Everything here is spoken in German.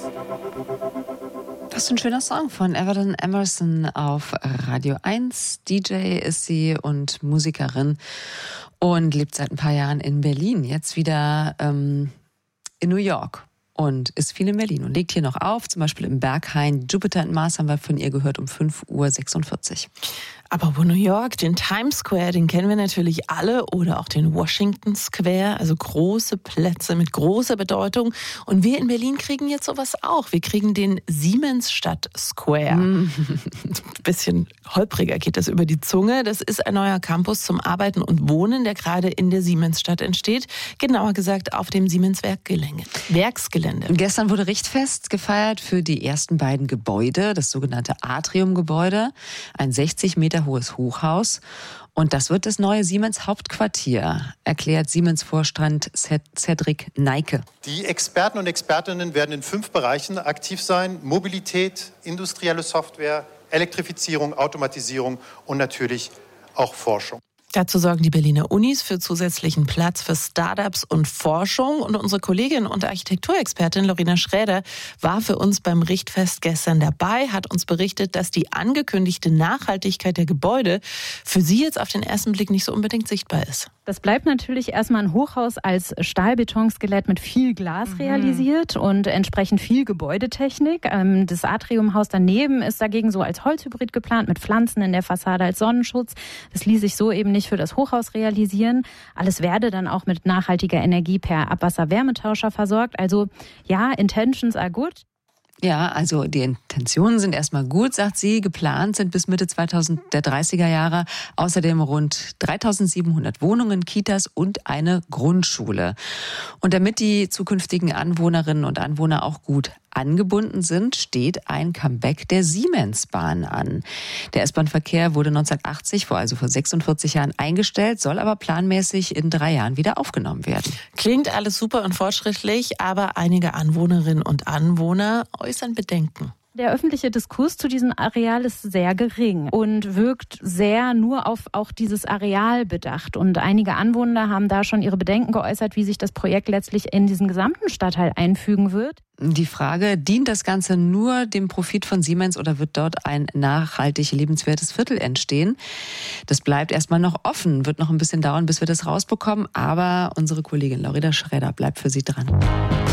Das ist ein schöner Song von Everton Emerson auf Radio 1. DJ ist sie und Musikerin und lebt seit ein paar Jahren in Berlin. Jetzt wieder in New York und ist viel in Berlin und legt hier noch auf. Zum Beispiel im Berghain. Jupiter and Mars haben wir von ihr gehört um 5:46 Uhr. Aber wo New York, den Times Square, den kennen wir natürlich alle, oder auch den Washington Square, also große Plätze mit großer Bedeutung. Und wir in Berlin kriegen jetzt sowas auch. Wir kriegen den Siemensstadt Square. Ein bisschen holpriger geht das über die Zunge. Das ist ein neuer Campus zum Arbeiten und Wohnen, der gerade in der Siemensstadt entsteht. Genauer gesagt auf dem Siemens Werksgelände. Gestern wurde Richtfest gefeiert für die ersten beiden Gebäude, das sogenannte Atriumgebäude, ein 60 Meter hohes Hochhaus. Und das wird das neue Siemens-Hauptquartier, erklärt Siemens-Vorstand Cedric Neike. Die Experten und Expertinnen werden in 5 Bereichen aktiv sein: Mobilität, industrielle Software, Elektrifizierung, Automatisierung und natürlich auch Forschung. Dazu sorgen die Berliner Unis für zusätzlichen Platz für Startups und Forschung. Und unsere Kollegin und Architekturexpertin Lorena Schräder war für uns beim Richtfest gestern dabei, hat uns berichtet, dass die angekündigte Nachhaltigkeit der Gebäude für sie jetzt auf den ersten Blick nicht so unbedingt sichtbar ist. Das bleibt natürlich erstmal ein Hochhaus als Stahlbetonskelett mit viel Glas realisiert und entsprechend viel Gebäudetechnik. Das Atriumhaus daneben ist dagegen so als Holzhybrid geplant, mit Pflanzen in der Fassade als Sonnenschutz. Das ließ sich so eben nicht für das Hochhaus realisieren. Alles werde dann auch mit nachhaltiger Energie per Abwasser-Wärmetauscher versorgt. Also ja, intentions are good. Ja, also die Intentionen sind erstmal gut, sagt sie. Geplant sind bis Mitte der 30er Jahre außerdem rund 3.700 Wohnungen, Kitas und eine Grundschule. Und damit die zukünftigen Anwohnerinnen und Anwohner auch gut angebunden sind, steht ein Comeback der Siemensbahn an. Der S-Bahn-Verkehr wurde 1980, vor 46 Jahren, eingestellt, soll aber planmäßig in 3 Jahren wieder aufgenommen werden. Klingt alles super und fortschrittlich, aber einige Anwohnerinnen und Anwohner äußern Bedenken. Der öffentliche Diskurs zu diesem Areal ist sehr gering und wirkt sehr nur auf auch dieses Areal bedacht. Und einige Anwohner haben da schon ihre Bedenken geäußert, wie sich das Projekt letztlich in diesen gesamten Stadtteil einfügen wird. Die Frage, dient das Ganze nur dem Profit von Siemens oder wird dort ein nachhaltig lebenswertes Viertel entstehen? Das bleibt erstmal noch offen, wird noch ein bisschen dauern, bis wir das rausbekommen. Aber unsere Kollegin Lorena Schräder bleibt für Sie dran.